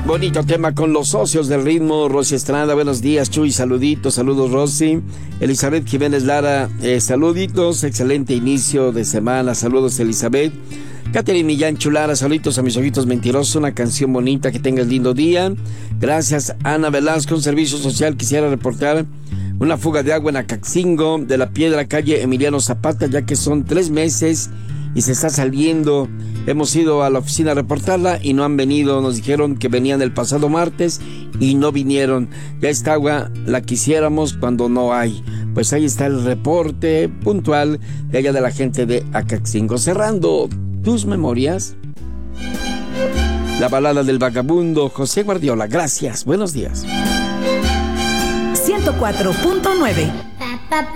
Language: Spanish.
Bonito tema con los socios del ritmo. Rosy Estrada, buenos días, Chuy, saluditos, saludos Rosy. Elizabeth Jiménez Lara, saluditos, excelente inicio de semana, saludos Elizabeth. Catherine Millán Chulara, saluditos a mis ojitos mentirosos, una canción bonita, que tengas lindo día. Gracias. Ana Velasco, un servicio social, quisiera reportar una fuga de agua en Acaxingo, de la Piedra, calle Emiliano Zapata, ya que son 3 meses y se está saliendo. Hemos ido a la oficina a reportarla y no han venido. Nos dijeron que venían el pasado martes y no vinieron. Ya esta agua la quisiéramos cuando no hay. Pues ahí está el reporte puntual de allá de la gente de Acaxingo. Cerrando tus memorias, la balada del vagabundo, José Guardiola. Gracias, buenos días. 104.9